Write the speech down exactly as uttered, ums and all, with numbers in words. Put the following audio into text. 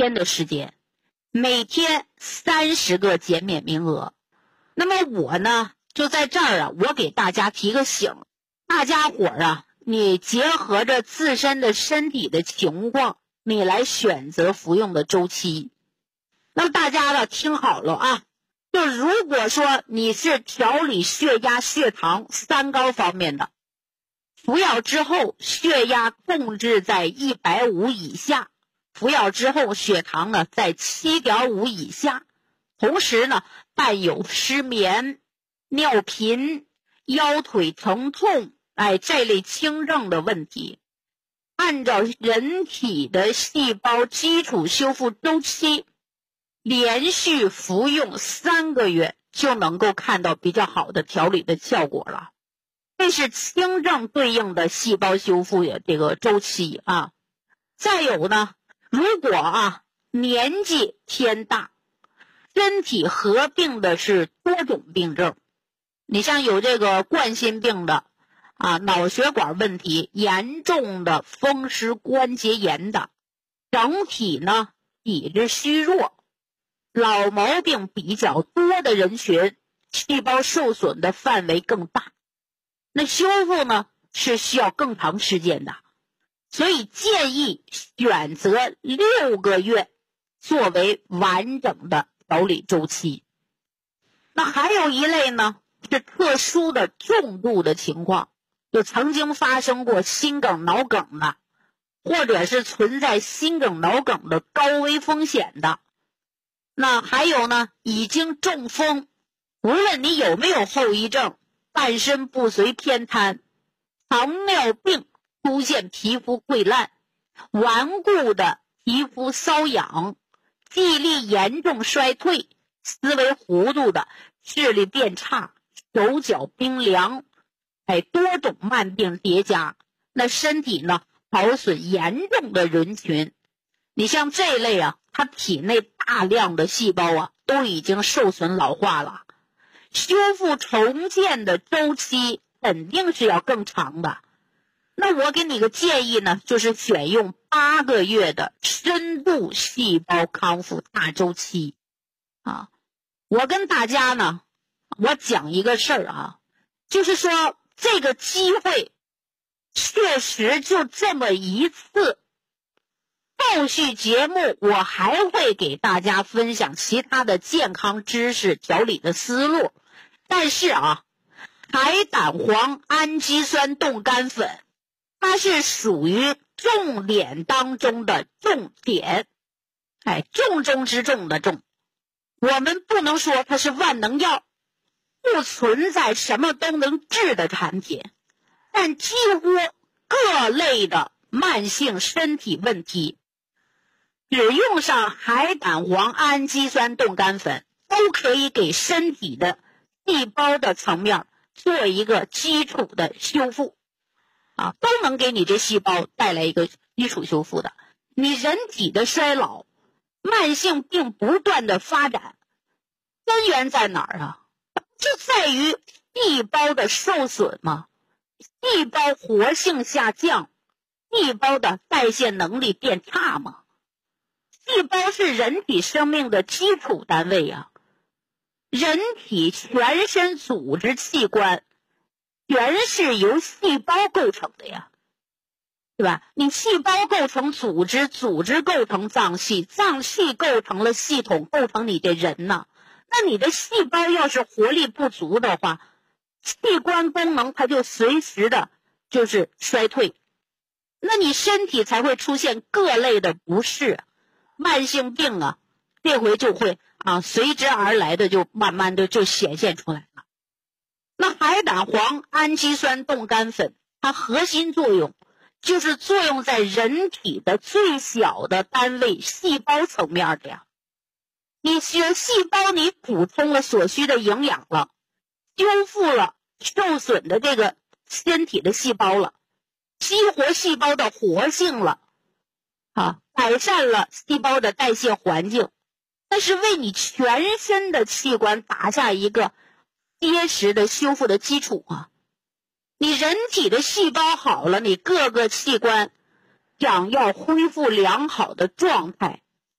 天的时间，每天三十个减免名额。那么我呢，就在这儿啊，我给大家提个醒，大家伙儿啊，你结合着自身的身体的情况，你来选择服用的周期。那么大家呢，听好了啊，就如果说你是调理血压、血糖、三高方面的，服药之后血压控制在一百五以下，服药之后血糖呢在 七点五 以下，同时呢伴有失眠、尿频、腰腿疼痛，哎，这类轻症的问题，按照人体的细胞基础修复周期，连续服用三个月就能够看到比较好的调理的效果了。这是轻症对应的细胞修复的这个周期啊。再有呢，如果啊年纪偏大，身体合并的是多种病症，你像有这个冠心病的啊，脑血管问题严重的风湿关节炎的，整体呢体质虚弱，老毛病比较多的人群，细胞受损的范围更大，那修复呢是需要更长时间的，所以建议选择六个月作为完整的调理周期。那还有一类呢是特殊的重度的情况，就曾经发生过心梗、脑梗的，或者是存在心梗、脑梗的高危风险的。那还有呢，已经中风，无论你有没有后遗症，半身不遂偏瘫，糖尿病出现皮肤溃烂，顽固的皮肤瘙痒，记忆力严重衰退，思维糊涂的，视力变差，手脚冰凉，哎，多种慢病叠加，那身体呢劳损严重的人群，你像这类啊，他体内大量的细胞啊都已经受损老化了，修复重建的周期肯定是要更长的。那我给你个建议呢，就是选用八个月的深度细胞康复大周期啊。我跟大家呢，我讲一个事儿啊，就是说这个机会确实就这么一次，后续节目我还会给大家分享其他的健康知识、调理的思路。但是啊，海胆黄氨基酸冻干粉它是属于重点当中的重点，哎，重中之重的重。我们不能说它是万能药，不存在什么都能治的产品，但几乎各类的慢性身体问题，只用上海胆黄氨基酸冻干粉，都可以给身体的细胞的层面做一个基础的修复啊，都能给你这细胞带来一个基础修复的。你人体的衰老，慢性病不断的发展，根源在哪儿啊？就在于细胞的受损嘛，细胞活性下降，细胞的代谢能力变差嘛。细胞是人体生命的基础单位啊，人体全身组织器官全是由细胞构成的呀，对吧？你细胞构成组织，组织构成脏器，脏器构成了系统，构成你的人呢。那你的细胞要是活力不足的话，器官功能它就随时的就是衰退，那你身体才会出现各类的不适，慢性病啊，这回就会啊随之而来的就慢慢的就显现出来了。那海胆黄氨基酸冻干粉，它核心作用就是作用在人体的最小的单位细胞层面的呀。你血细胞你补充了所需的营养了，修复了受损的这个身体的细胞了，激活细胞的活性了啊，改善了细胞的代谢环境，那是为你全身的器官打下一个结实的修复的基础啊。你人体的细胞好了，你各个器官想要恢复良好的状态，